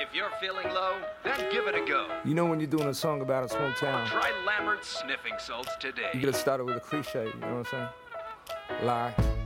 If you're feeling low, then give it a go. You know when you're doing a song about a small town, Try Lambert's sniffing salts today. you gotta start it with a cliche, you know what I'm saying? Lie.